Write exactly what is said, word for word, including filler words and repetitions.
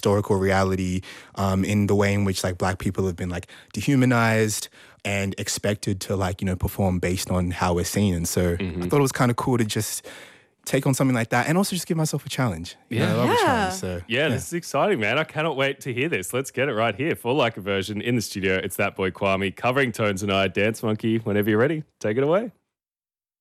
historical reality, um, in the way in which like black people have been like dehumanized and expected to like, you know, perform based on how we're seen. And so Mm-hmm. I thought it was kind of cool to just take on something like that and also just give myself a challenge. You Yeah. know, I love a Yeah. challenge. So Yeah, this is exciting, man. I cannot wait to hear this. Let's get it right here. For Like a Version in the studio, it's that boy Kwame covering Tones and I, Dance Monkey. Whenever you're ready, take it away.